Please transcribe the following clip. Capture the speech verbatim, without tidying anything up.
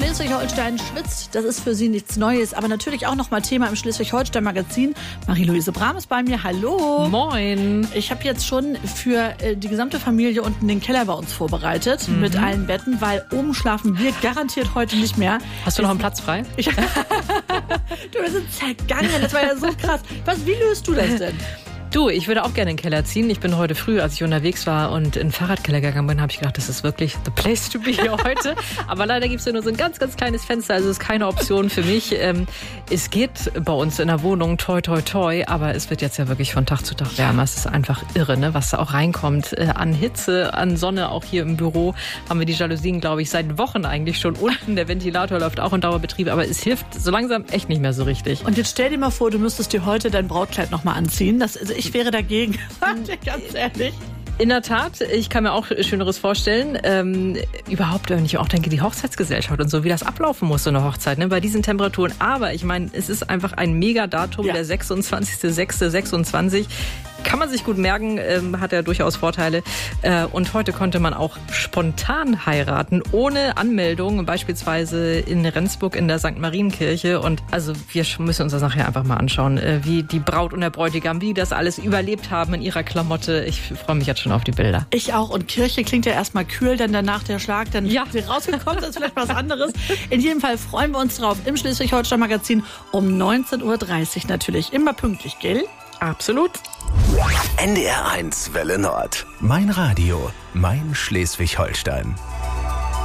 Schleswig-Holstein schwitzt, das ist für Sie nichts Neues, aber natürlich auch nochmal Thema im Schleswig-Holstein-Magazin. Marie-Louise Brahm ist bei mir. Hallo. Moin. Ich habe jetzt schon für äh, die gesamte Familie unten den Keller bei uns vorbereitet, mhm. mit allen Betten, weil oben schlafen wir garantiert heute nicht mehr. Hast du noch einen Platz frei? Ich, du, wir sind zergangen, das war ja so krass. Was, wie löst du das denn? Du, ich würde auch gerne in den Keller ziehen. Ich bin heute früh, als ich unterwegs war und in den Fahrradkeller gegangen bin, habe ich gedacht, das ist wirklich the place to be hier heute. Aber leider gibt es ja nur so ein ganz, ganz kleines Fenster, also ist keine Option für mich. Ähm, es geht bei uns in der Wohnung toi, toi, toi, aber es wird jetzt ja wirklich von Tag zu Tag wärmer. Es ist einfach irre, ne, was da auch reinkommt äh, an Hitze, an Sonne. Auch hier im Büro haben wir die Jalousien, glaube ich, seit Wochen eigentlich schon unten. Der Ventilator läuft auch in Dauerbetrieb, aber es hilft so langsam echt nicht mehr so richtig. Und jetzt stell dir mal vor, du müsstest dir heute dein Brautkleid nochmal anziehen. Das, also ich wäre dagegen, ganz ehrlich. In der Tat, ich kann mir auch Schöneres vorstellen. Ähm, überhaupt, wenn ich auch denke, die Hochzeitsgesellschaft und so, wie das ablaufen muss, so eine Hochzeit, ne, bei diesen Temperaturen. Aber ich meine, es ist einfach ein Mega-Datum, ja. Der sechsundzwanzigster sechster sechsundzwanzig. Kann man sich gut merken, ähm, hat ja durchaus Vorteile. Äh, und heute konnte man auch spontan heiraten, ohne Anmeldung, beispielsweise in Rendsburg in der Sankt Marienkirche. Und also wir müssen uns das nachher einfach mal anschauen, äh, wie die Braut und der Bräutigam, wie das alles überlebt haben in ihrer Klamotte. Ich freue mich jetzt schon auf die Bilder. Ich auch. Und Kirche klingt ja erstmal kühl, dann danach der Schlag, dann ja. sie rausgekommen ist, vielleicht was anderes. In jedem Fall freuen wir uns drauf im Schleswig-Holstein-Magazin um neunzehn Uhr dreißig natürlich. Immer pünktlich, gell? Absolut. N D R eins Welle Nord. Mein Radio, mein Schleswig-Holstein.